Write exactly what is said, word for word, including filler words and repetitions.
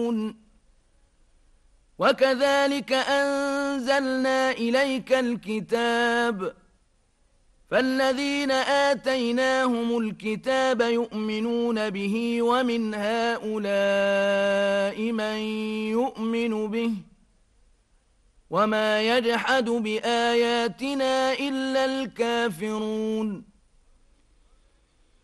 وكذلك أنزلنا إليك الكتاب فالذين آتيناهم الكتاب يؤمنون به ومن هؤلاء من يؤمن به وما يجحد بآياتنا إلا الكافرون